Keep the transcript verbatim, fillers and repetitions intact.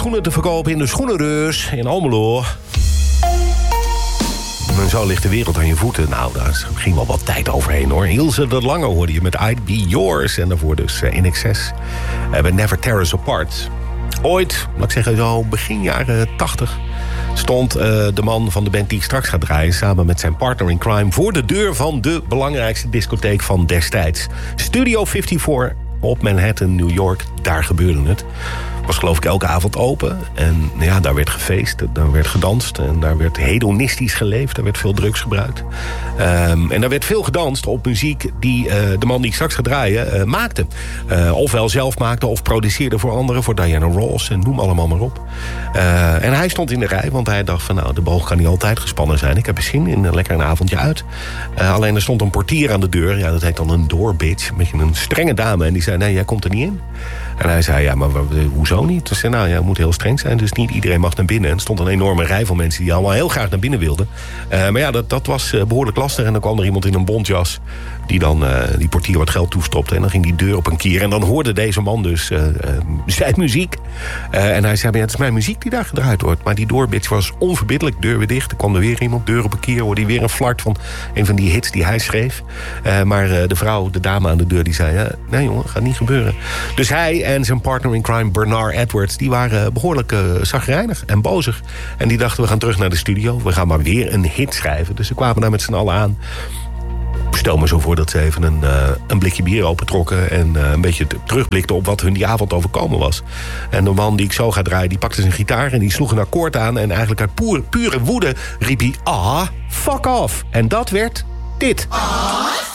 Schoenen te verkopen in de Schoenenreus in Almelo. En zo ligt de wereld aan je voeten. Nou, daar ging wel wat tijd overheen, hoor. Ilse de Lange hoorde je met I'd Be Yours. En daarvoor dus uh, In Excess. We hebben Never Tear Us Apart. Ooit, laat ik zeggen zo begin jaren tachtig... stond uh, de man van de band die ik straks ga draaien... samen met zijn partner in crime... voor de deur van de belangrijkste discotheek van destijds. Studio vierenvijftig op Manhattan, New York. Daar gebeurde het. Was geloof ik elke avond open. En ja, daar werd gefeest, daar werd gedanst... en daar werd hedonistisch geleefd. Daar werd veel drugs gebruikt. Um, en daar werd veel gedanst op muziek... die uh, de man die ik straks ga draaien uh, maakte. Uh, ofwel zelf maakte of produceerde voor anderen... voor Diana Ross en noem allemaal maar op. Uh, en hij stond in de rij, want hij dacht van... nou, de boog kan niet altijd gespannen zijn. Ik heb er zin in, lekker een avondje uit. Uh, alleen er stond een portier aan de deur. Ja, dat heet dan een doorbitch. Een beetje een strenge dame. En die zei, nee, jij komt er niet in. En hij zei, ja, maar hoezo niet? Toen zei nou, ja, het moet heel streng zijn. Dus niet iedereen mag naar binnen. En er stond een enorme rij van mensen die allemaal heel graag naar binnen wilden. Uh, maar ja, dat, dat was uh, behoorlijk lastig. En dan kwam er iemand in een bontjas... die dan uh, die portier wat geld toestopte. En dan ging die deur op een kier. En dan hoorde deze man dus uh, uh, zijn muziek. Uh, en hij zei, ja, het is mijn muziek die daar gedraaid wordt. Maar die doorbitch was onverbiddelijk. Deur weer dicht. Er kwam er weer iemand. Deur op een kier. Hoorde hij weer een flart van een van die hits die hij schreef. Uh, maar uh, de vrouw, de dame aan de deur, die zei... Ja, nee jongen, gaat niet gebeuren. Dus hij en zijn partner in crime, Bernard Edwards... die waren behoorlijk uh, chagrijnig en bozig. En die dachten, we gaan terug naar de studio. We gaan maar weer een hit schrijven. Dus ze kwamen daar met z'n allen aan. Stel me zo voor dat ze even een, uh, een blikje bier opentrokken... en uh, een beetje terugblikten op wat hun die avond overkomen was. En de man die ik zo ga draaien, die pakte zijn gitaar... en die sloeg een akkoord aan en eigenlijk uit pure, pure woede riep hij... ah, fuck off. En dat werd dit.